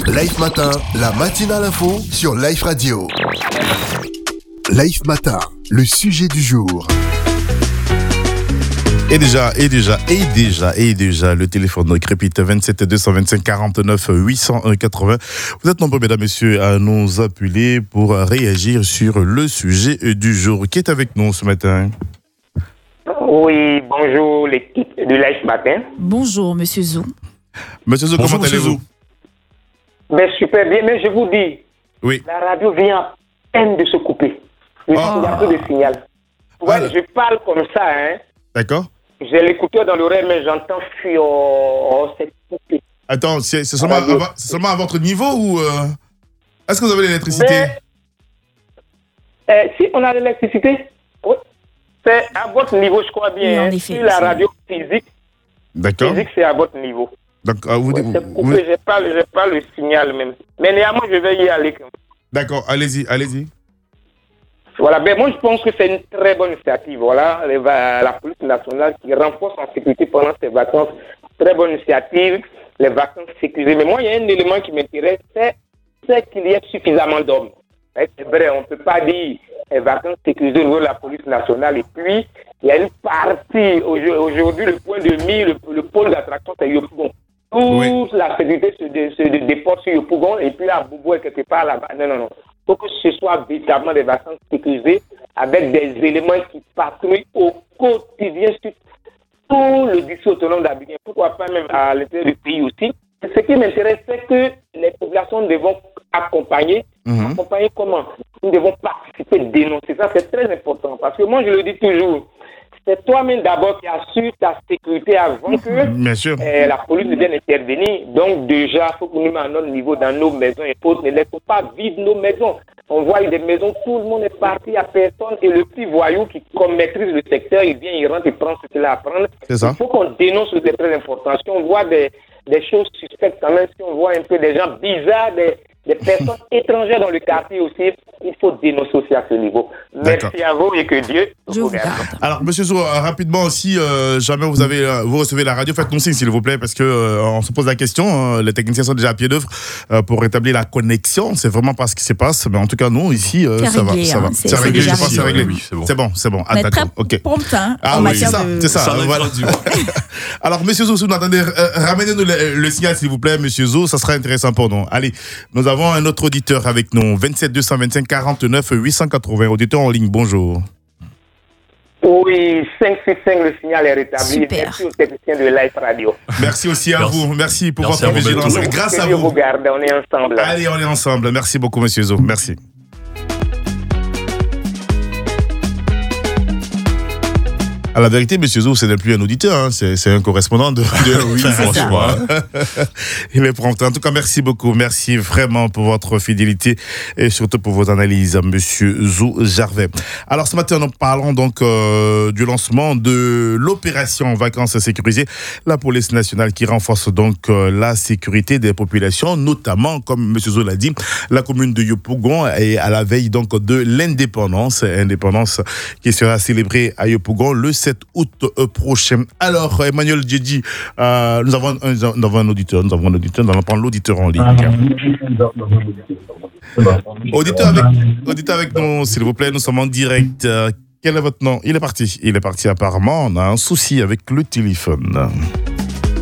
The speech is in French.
Life Matin, la matinale info sur Life Radio. Life Matin, le sujet du jour. Et déjà, le téléphone crépite 27 225 49 880. Vous êtes nombreux, mesdames, messieurs, à nous appeler pour réagir sur le sujet du jour. Qui est avec nous ce matin? Oui, bonjour l'équipe du Life Matin. Bonjour, Monsieur Zou. Monsieur Zou, comment allez-vous? Ben, super bien, mais je vous dis, Oui. la radio vient à peine de se couper. Il y a peu de signal. Ouais, je parle comme ça, hein. D'accord. J'ai l'écouteur dans l'oreille, mais j'entends fuir, c'est coupé. Attends, c'est seulement à votre niveau ou est-ce que vous avez l'électricité? Si on a l'électricité, oui. C'est à votre niveau, je crois bien. Oui, en hein. effet, Si la radio physique, c'est à votre niveau. Donc, C'est coupé, j'ai pas le signal même. Mais néanmoins, je vais y aller. D'accord, allez-y. Voilà, ben moi je pense que c'est une très bonne initiative. Voilà, la police nationale qui renforce en sécurité pendant ces vacances. Très bonne initiative, les vacances sécurisées. Mais moi, il y a un élément qui m'intéresse, c'est qu'il y ait suffisamment d'hommes. C'est vrai, on ne peut pas dire les vacances sécurisées au niveau de la police nationale. Et puis, il y a une partie, aujourd'hui, le point de mire, le pôle d'attraction, c'est Yopougon. Toute la sécurité se déporte sur Yopougon et puis à Boubou est quelque part là-bas. Non. Il faut que ce soit véritablement des vacances sécurisées avec des éléments qui patrouillent au quotidien sur tout le district autonome d'Abidjan. Pourquoi pas même à l'intérieur du pays aussi. Ce qui m'intéresse, c'est que les populations devront accompagner. Accompagner comment? Nous devons participer, dénoncer. Ça, c'est très important. Parce que moi, je le dis toujours, c'est toi-même d'abord qui assure ta sécurité avant que la police ne vienne intervenir. Donc déjà, il faut que nous mettions à notre niveau dans nos maisons et autres. Ne laissons pas vivre nos maisons. On voit des maisons, tout le monde est parti à personne. Et le petit voyou qui maîtrise le secteur, il vient, il rentre, il prend ce qu'il a à prendre. Il faut qu'on dénonce, c'est très important. Si on voit des choses suspectes quand même, si on voit un peu des gens bizarres, des personnes étrangères dans le quartier aussi, il faut dénoncer aussi à ce niveau. Merci à vous et que Dieu vous garde. Alors, monsieur Zou, rapidement, si jamais vous recevez la radio, faites-nous signe, s'il vous plaît, parce que on se pose la question. Les techniciens sont déjà à pied d'œuvre pour rétablir la connexion. C'est vraiment pas ce qui se passe, mais en tout cas, nous, ici, ça va. C'est réglé, je pense, c'est réglé. Oui, c'est bon. Ah, d'accord. Ok. Prompt, en matière c'est ça. Voilà. Alors, monsieur Zou, si vous entendez, ramenez-nous le signal, s'il vous plaît, monsieur Zou, ça sera intéressant pour nous. Allez, nous avons un autre auditeur avec nous, 27 225 49 880, auditeur en ligne, bonjour. Oui, 565, le signal est rétabli. Super. Merci aux techniciens de Life Radio. Merci aussi à vous, merci pour votre vigilance. Grâce à Dieu vous. vous garde, on est ensemble. Allez, on est ensemble. Merci beaucoup, monsieur Zou, merci. À la vérité, monsieur Zou, ce n'est plus un auditeur, hein. C'est un correspondant de oui, franchement. Il est prompt. En tout cas, merci beaucoup. Merci vraiment pour votre fidélité et surtout pour vos analyses, monsieur Zou Gervais. Alors, ce matin, nous parlons donc du lancement de l'opération Vacances sécurisées. La police nationale qui renforce donc la sécurité des populations, notamment, comme monsieur Zou l'a dit, la commune de Yopougon est à la veille donc de l'indépendance qui sera célébrée à Yopougon le 7 août prochain. Alors, Emmanuel Djedji, nous avons un auditeur, nous allons prendre l'auditeur en ligne. Auditeur avec nous, s'il vous plaît, nous sommes en direct. Quel est votre nom? Il est parti apparemment, on a un souci avec le téléphone.